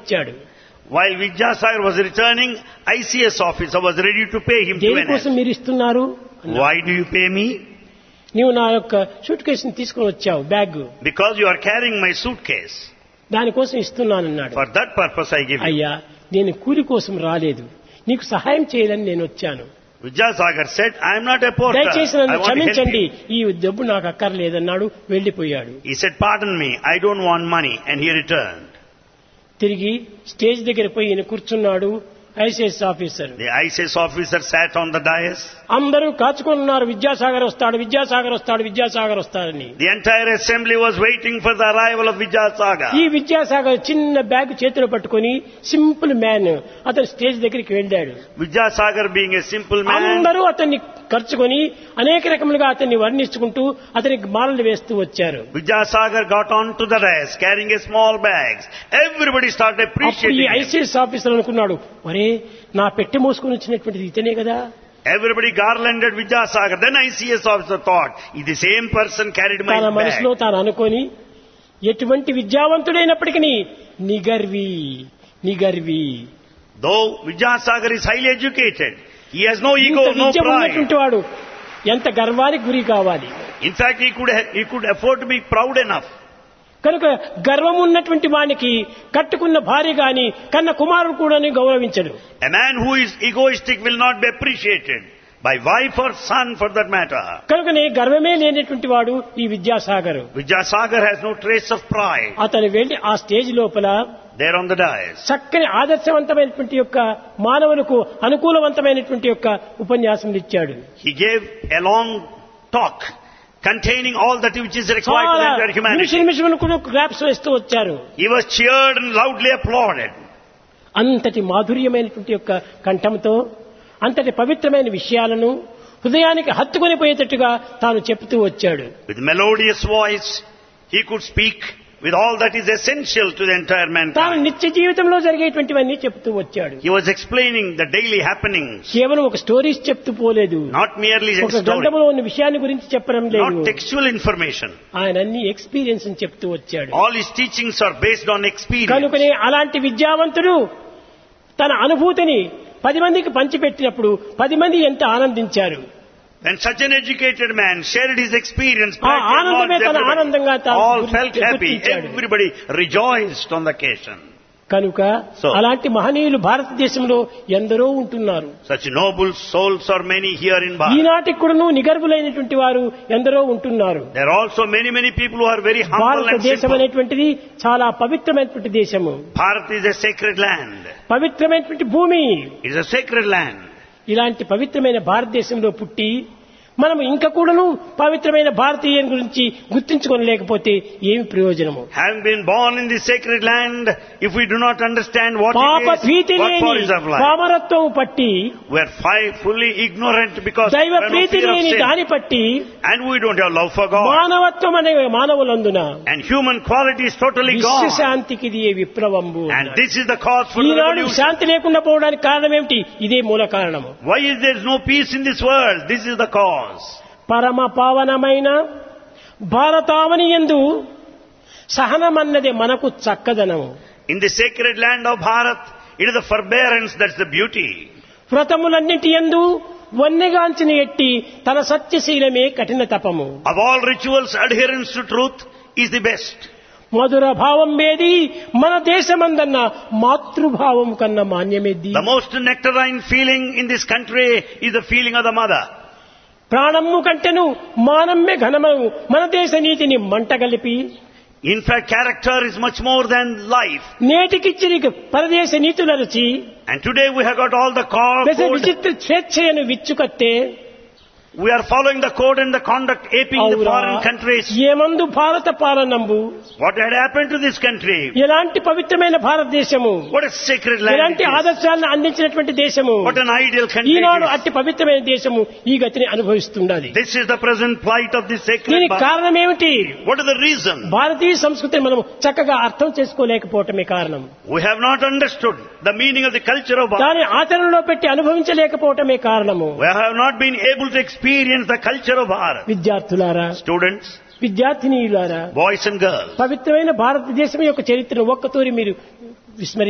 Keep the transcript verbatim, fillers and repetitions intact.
వచ్చాడు. While Vidyasagar was returning, I C S officer was ready to pay him two and a దేనికోసం half. మీరు ఇస్తున్నారు? Why do you pay me? నీవు నా యొక్క suit కేసుని తీసుకొని వచ్చావు, bag, Because you are carrying my suitcase. దానికోసం ఇస్తున్నానన్నాడు. For that purpose I give you. అయ్యా, నేను కూలి కోసం రాలేదు, నీకు సహాయం చేయాలని నేను వచ్చాను. Vidyasagar said, I am not a porter. దయచేసి I నన్ను want to help క్షమించండి, you. ఈ డబ్బు నాకు అక్కర్లేదన్నాడు, వెళ్లిపోయాడు. He said, pardon me, I don't want money. And he returned. తిరిగి స్టేజ్ దగ్గర పోయి ఈయన కూర్చున్నాడు. ICS officer The I C S officer sat on the dais. అందరూ కాచుకున్నారు, విద్యాసాగర్ వస్తాడు, విద్యాసాగర్ వస్తాడు, విద్యాసాగర్ వస్తాడని. The entire assembly was waiting for the arrival of Vidyasagar. ఈ విద్యాసాగర్ చిన్న బ్యాగ్ చేతిలో పట్టుకొని, సింపుల్ మ్యాన్, అతను స్టేజ్ దగ్గరికి వెళ్ళాడు. Vidyasagar being a simple man, అందరూ అతన్ని ఖర్చుకొని అనేక రకములుగా అతన్ని వర్ణించుకుంటూ అతనికి మాలలు వేస్తూ వచ్చారు. Vidyasagar got onto the dais carrying a small bags. Everybody started అప్పుడు ఈ appreciating him. ఐసిఎస్ ఆఫీసర్ అనుకున్నాడు, ఒరే నా పెట్టె మోసుకొని వచ్చినటువంటిది ఇతనే కదా. Everybody garlanded Vidyasagar. Then I C S officer thought, the same person carried my తన మనసులో bag. తాను అనుకొని, ఎటువంటి విద్యావంతుడైనప్పటికీ నిగర్వి నిగర్వి Though Vidyasagar is highly educated, he has no ఇంత ego, no విద్య pride. ఉన్నటువంటి వాడు ఎంత గర్వానికి గురి కావాలి. In fact, he could he could afford to be proud enough. కనుక గర్వం ఉన్నటువంటి వానికి కట్టుకున్న భార్య గాని కన్న కుమారుడు కూడా గౌరవించడు. A man who is egoistic will not be appreciated by wife or son for that matter. కనుకనే గర్వమే లేనటువంటి వాడు ఈ Vidyasagar. Vidyasagar has no trace of pride. అతను వెళ్లి ఆ స్టేజ్ లోపల There on the dais, చక్కని ఆదర్శవంతమైనటువంటి యొక్క మానవులకు అనుకూలవంతమైనటువంటి యొక్క ఉపన్యాసం ఇచ్చాడు. he gave a long talk containing all that which is required to the చాలా entire humanity. నిమిషం నిమిషం కూడా క్లాప్స్ వేస్తూ వచ్చారు. He was cheered and loudly applauded. అంతటి మాధుర్యమైనటువంటి యొక్క కంఠంతో అంతటి పవిత్రమైన విషయాలను హృదయానికి హత్తుకొని పోయేటట్టుగా తాను చెప్తూ వచ్చాడు. With melodious voice, he could speak with all that is essential to the entire తాను mankind. నిత్య జీవితంలో జరిగేటువంటివన్నీ చెప్తూ వచ్చాడు. He was explaining the daily happenings, కేవలం ఒక స్టోరీస్ చెప్తూ పోలేదు, not merely ఒక story, గ్రంథంలో ఉన్న విషయాన్ని గురించి చెప్పడం లేదు. not textual information. ఆయన అన్ని ఎక్స్పీరియన్స్ అని చెప్తూ వచ్చాడు. All his teachings are based on experience. కనుకనే అలాంటి విద్యావంతుడు తన అనుభూతిని పది మందికి పంచిపెట్టినప్పుడు పది మంది ఎంత ఆనందించారు. When such an educated man shared his experience, ఆ ఆనందమే తన ఆనందంగా everybody, తాను all felt గుర్తించాడు. happy. Everybody rejoiced on the occasion. కనుక So- అలాంటి మహనీయులు భారతదేశంలో ఎందరో ఉంటున్నారు. Such noble souls are many here in Bharat. ఈనాటికి కూడాను నిగర్వులైనటువంటి వారు ఎందరో ఉంటున్నారు. There are also many, many people who are very humble and భారతదేశం simple. అనేటువంటిది చాలా పవిత్రమైనటువంటి దేశము, Bharat is a sacred land. పవిత్రమైనటువంటి భూమి. It is a sacred land. ఇలాంటి పవిత్రమైన భారతదేశంలో పుట్టి మనం ఇంకా కూడాను పవిత్రమైన భారతీయం గురించి గుర్తించుకోలేకపోతే ఏమి ప్రయోజనము? Having been born in this sacred land, if we do not understand what పాప it is, భీతి what for లేని is of life, పామరత్వం పట్టి, we are fi- fully ignorant because we దైవ have no Preethi fear of లేని sin. దాని పట్టి, And we don't have love for God. మానవత్వం అనే మానవులందున And human quality is totally gone. విశ్వశాంతికి ఇది విప్లవంబు. And this is the cause for the Eenadu revolution. శాంతి లేకుండా పోవడానికి కారణం ఏమిటి? ఇదే మూల కారణము. Why is there no peace in this world? This is the cause. పరమ పావనమైన భారతావని యందు సహనమన్నది మనకు చక్కదనము. In the sacred land of Bharat, it is the forbearance that's the beauty. వ్రతములన్నిటి యందు వన్నెగాంచిన ఎట్టి తన సత్యశీలమే కఠిన తపము. Of all rituals, adherence to truth is the best. మధుర భావం వేది మన దేశమందన్న మాతృభావం కన్నా మాన్యమేది. The most nectarine feeling in this country is the feeling of the mother. ప్రాణము కంటెను మానమ్మే ఘనమము మన దేశ నీతిని మంటగలిపి, In fact, character is much more than life. నేటికిచ్చిరి పరదేశ నీతులరచి And today we have got all the co- దశ code. విచిత్ర స్వేచ్ఛయను విచ్చుకత్తే We are following the code and the conduct aping the ఔరా, foreign countries. ఏమందు భారత పాలనంబు, What had happened to this country? ఎలాంటి పవిత్రమైన భారతదేశము, What a sacred land ఎలాంటి it is. ఆదర్శాలను అందించినటువంటి దేశము. What an ideal country Eenadu it is. అట్టి పవిత్రమైన దేశము ఈ గతిని అనుభవిస్తున్నది. This is the present plight of this sacred దీనికి Bharat. కారణం ఏమిటి? What is the reason? భారతీయ సంస్కృతిని మనం చక్కగా అర్థం చేసుకోలేకపోవటమే కారణం. We have not understood the meaning of the culture of Bharat. దాని ఆచరణలో పెట్టి అనుభవించలేకపోవటమే కారణము. We have not been able to experience the culture of Bharat. విద్యార్థులారా, Students, విద్యార్థినీయులారా, boys and girls, పవిత్రమైన భారతదేశం యొక్క చరిత్రను ఒక్కతూరి మీరు విస్మరి